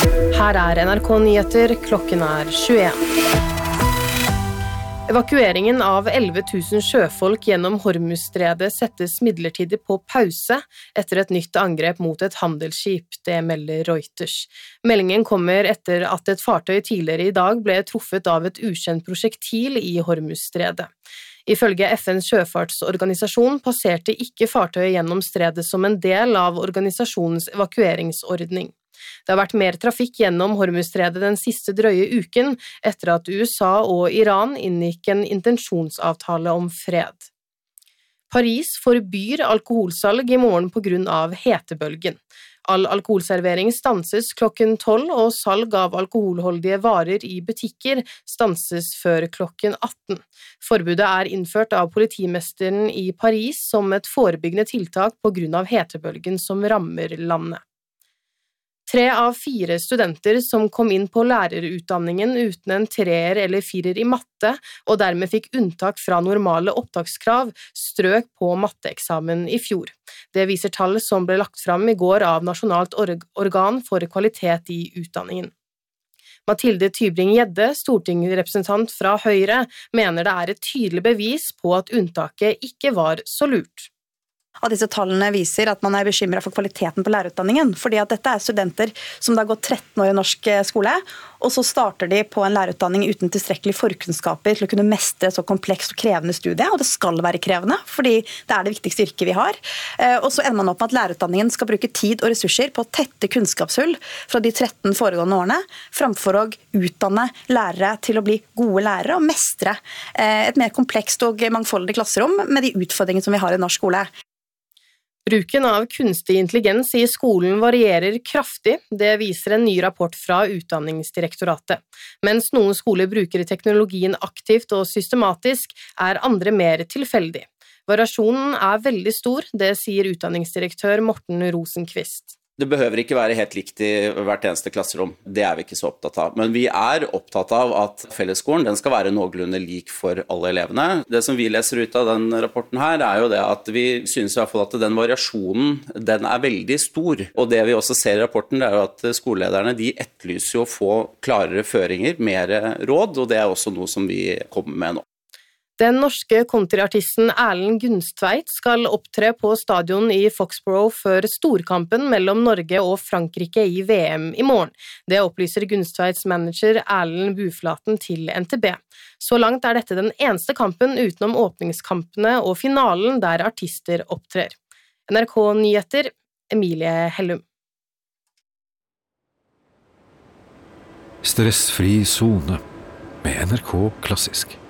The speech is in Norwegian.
Her NRK Nyheter, klokken 21. Evakueringen av 11 000 sjøfolk gjennom Hormuzstredet settes midlertidig på pause etter et nytt angrep mot et handelsskip, det melder Reuters. Meldingen kommer etter at et fartøy tidligere i dag ble truffet av et ukjent prosjektil i Hormuzstredet. Ifølge FNs sjøfartsorganisasjon passerte ikke fartøyet gjennom stredet som en del av organisasjonens evakueringsordning. Det har vært mer trafikk gjennom Hormuzstredet den siste drøye uken etter at USA og Iran inngikk en intensjonsavtale om fred. Paris forbyr alkoholsalg i morgen på grunn av hetebølgen. All alkoholservering stanses klokken 12, og salg av alkoholholdige varer i butikker stanses før klokken 18. Forbudet er innført av politimesteren i Paris som et forebyggende tiltak på grunn av hetebølgen som rammer landet. 3 av 4 studenter som kom inn på lærerutdanningen uten en 3er eller 4er i matte, og dermed fikk unntak fra normale opptakskrav, strøk på matteeksamen i fjor. Det viser tall som ble lagt fram i går av Nasjonalt organ for kvalitet i utdanningen. Mathilde Tybring-Gjedde, stortingsrepresentant fra Høyre, mener det er et tydelig bevis på at unntaket ikke var så lurt. Av disse tallene viser at man er bekymret for kvaliteten på lærerutdanningen, fordi at dette er studenter som da har gått 13 år i norsk skole, og så starter de på en lærerutdanning uten tilstrekkelig forkunnskaper til å kunne mestre et så komplekst og krevende studie, og det skal være krevende, fordi det er det viktigste yrket vi har. Og så ender man opp med at lærerutdanningen skal bruke tid og ressurser på å tette kunnskapshull fra de 13 foregående årene, framfor å utdanne lærere til å bli gode lærere og mestre et mer komplekst og mangfoldig klasserom med de utfordringene som vi har i norsk skole. Bruken av kunstig intelligens i skolen varierer kraftig, det viser en ny rapport fra Utdanningsdirektoratet. Mens noen skoler bruker teknologien aktivt og systematisk, er andre mer tilfeldig. Variasjonen er veldig stor, det sier utdanningsdirektør Morten Rosenqvist. Det behøver ikke være helt likt i hvert eneste klasserom, det er vi ikke så opptatt av. Men vi er opptatt av at fellesskolen den skal være noenlunde lik for alle elevene. Det som vi leser ut av den rapporten her er jo det at vi synes i hvert fall at den variasjonen den er veldig stor. Og det vi også ser i rapporten det er jo at skolelederne de etterlyser jo å få klarere føringer, mer råd, og det er også noe som vi kommer med nå. Den norske countryartisten Erlend Gunstveit skal opptre på stadion i Foxborough før storkampen mellom Norge og Frankrike i VM i morgen. Det opplyser Gunstveits manager Erlend Buflaten til NTB. Så langt er dette den eneste kampen utenom åpningskampene og finalen der artister opptrer. NRK Nyheter, Emilie Hellum. Stressfri zone med NRK Klassisk.